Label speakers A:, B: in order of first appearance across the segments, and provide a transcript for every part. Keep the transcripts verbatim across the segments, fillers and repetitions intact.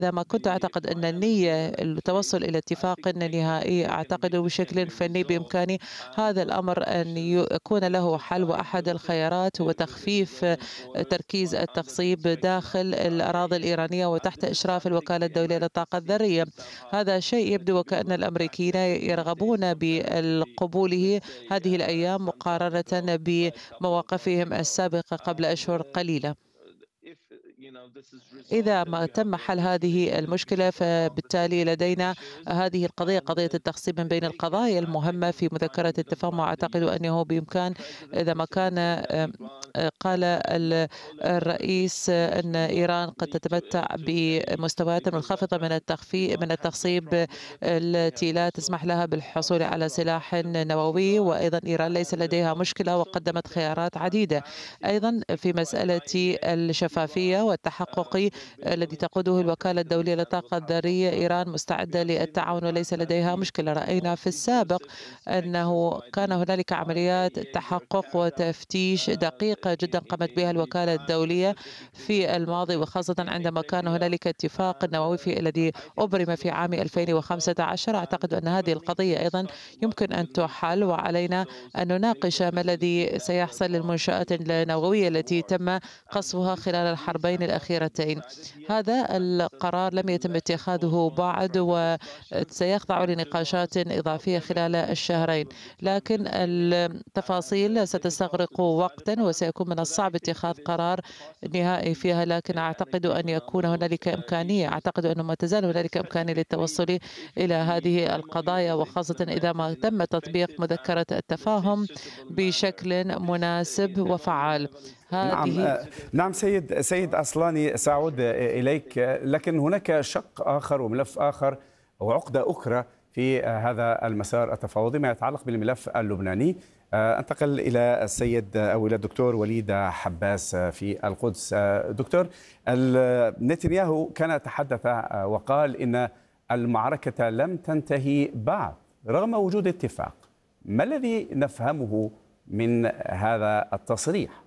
A: إذا ما كنت أعتقد أن النية التوصل إلى اتفاق نهائي، أعتقد بشكل فني بإمكاني هذا الأمر أن يكون له حل، وأحد الخيارات هو تخفيف تركيز التخصيب داخل الأراضي الإيرانية وتحت إشراف الوكالة الدولية للطاقة الذرية. هذا شيء يبدو وكأن الأمريكيين يرغبون بقبوله هذه الأيام مقارنة بمواقفهم السابقة قبل أشهر قليلة. إذا ما تم حل هذه المشكلة، فبالتالي لدينا هذه القضية، قضية التخصيب من بين القضايا المهمة في مذكرة التفاهم. وأعتقد أنه بإمكان إذا ما كان آم، آه، قال ال- الرئيس أن إيران قد تتمتع بمستويات منخفضة من التخفي من التخصيب التي لا تسمح لها بالحصول على سلاح نووي، وأيضا إيران ليس لديها مشكلة وقدمت خيارات عديدة. أيضا في مسألة الشفافية والتحقق الذي تقوده الوكالة الدولية للطاقة الذرية، إيران مستعدة للتعاون وليس لديها مشكلة. رأينا في السابق أنه كان هنالك عمليات تحقق وتفتيش دقيقة جدا قامت بها الوكالة الدولية في الماضي، وخاصة عندما كان هنالك اتفاق نووي في الذي أبرم في عام ألفين وخمسة عشر. أعتقد أن هذه القضية أيضا يمكن أن تحل، وعلينا أن نناقش ما الذي سيحصل للمنشآت النووية التي تم قصفها خلال الحربين الأخيرتين. هذا القرار لم يتم اتخاذه بعد وسيخضع لنقاشات إضافية خلال الشهرين، لكن التفاصيل ستستغرق وقتا وسيكون من الصعب اتخاذ قرار نهائي فيها. لكن أعتقد أن يكون هنالك إمكانية، أعتقد أنه ما تزال هنالك إمكانية للتوصل إلى هذه القضايا، وخاصة إذا ما تم تطبيق مذكرة التفاهم بشكل مناسب وفعال.
B: نعم
A: هذه
B: آه، نعم سيد سيد أصلاني، سأعود آه، إليك، آه، لكن هناك شق آخر وملف آخر وعقدة أخرى في آه، هذا المسار التفاوضي ما يتعلق بالملف اللبناني. آه، أنتقل إلى السيد آه، أو إلى الدكتور وليد حباس آه، في القدس. آه، دكتور، ال- نتنياهو كان تحدث آه، وقال إن المعركة لم تنتهي بعد رغم وجود اتفاق. ما الذي نفهمه من هذا التصريح؟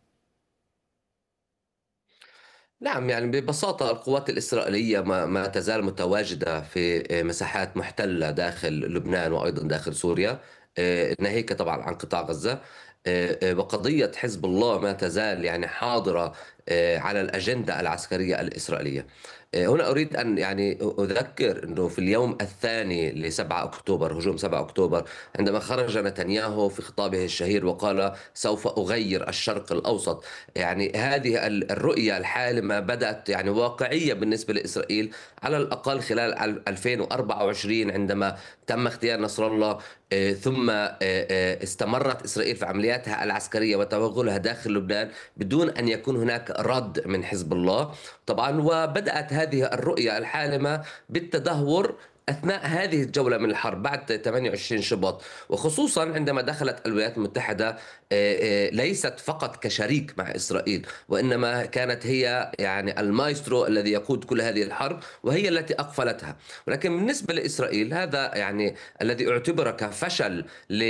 C: نعم، يعني ببساطة القوات الإسرائيلية ما, ما تزال متواجدة في مساحات محتلة داخل لبنان وأيضا داخل سوريا، آه، ناهيك طبعا عن قطاع غزة. آه، آه، وقضية حزب الله ما تزال يعني حاضرة آه، على الأجندة العسكرية الإسرائيلية. آه، هنا أريد أن يعني أذكر أنه في اليوم الثاني لسبعة أكتوبر، هجوم سبعة أكتوبر، عندما خرج نتنياهو في خطابه الشهير وقال سوف أغير الشرق الأوسط، يعني هذه ال- الرؤية الحالمة بدأت يعني واقعية بالنسبة لإسرائيل، على الأقل خلال ألفين وأربعة وعشرين عندما تم اغتيال نصر الله. آه، ثم آه، آه، استمرت إسرائيل في عملياتها العسكرية وتوغلها داخل لبنان بدون أن يكون هناك رد من حزب الله طبعا. وبدأت هذه الرؤية الحالمة بالتدهور أثناء هذه الجولة من الحرب بعد ثمانية وعشرين شباط، وخصوصا عندما دخلت الولايات المتحدة آه، آه، ليست فقط كشريك مع إسرائيل، وإنما كانت هي يعني المايسترو الذي يقود كل هذه الحرب، وهي التي أقفلتها. ولكن بالنسبة لإسرائيل هذا يعني الذي اعتبر كفشل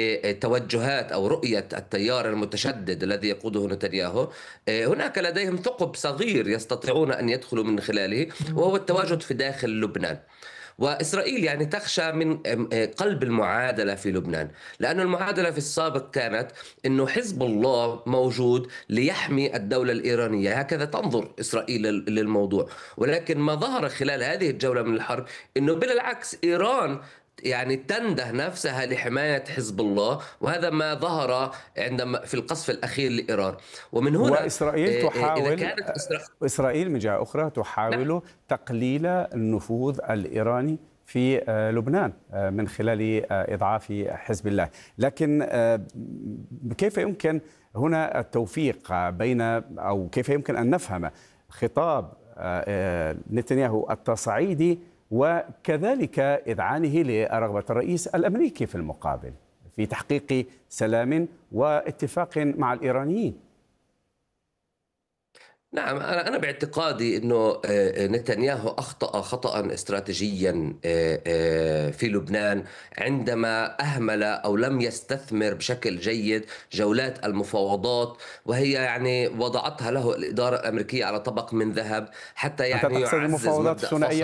C: لتوجهات أو رؤية التيار المتشدد الذي يقوده نتنياهو. آه، هناك لديهم ثقب صغير يستطيعون أن يدخلوا من خلاله، وهو التواجد في داخل لبنان. وإسرائيل يعني تخشى من قلب المعادلة في لبنان، لأن المعادلة في السابق كانت أنه حزب الله موجود ليحمي الدولة الإيرانية، هكذا تنظر إسرائيل للموضوع. ولكن ما ظهر خلال هذه الجولة من الحرب أنه بالعكس إيران يعني تنده نفسها لحماية حزب الله، وهذا ما ظهر عندما في القصف الأخير لإيران. ومن هنا
B: وإسرائيل
C: آه، آه، إذا
B: تحاول
C: كانت إسرائيل
B: إسرائيل من جهة أخرى
C: نعم.
B: تحاول تقليل النفوذ الإيراني في آه، لبنان آه، من خلال آه، إضعاف حزب الله. لكن آه، كيف يمكن هنا التوفيق بين، أو كيف يمكن أن نفهم خطاب آه، آه، نتنياهو التصعيدي وكذلك إذعانه لرغبة الرئيس الأمريكي في المقابل في تحقيق سلام واتفاق مع الإيرانيين؟
C: نعم، أنا أنا باعتقادي إنه آآ نتنياهو أخطأ خطأً استراتيجيًا آآ آآ في لبنان عندما أهمل أو لم يستثمر بشكل جيد جولات المفاوضات، وهي يعني وضعتها له الإدارة الأمريكية على طبق من ذهب حتى
B: أنت
C: يعني
B: تقصد
C: يعزّز
B: المفاوضات
C: مبدأ
B: الثنائية
C: فصل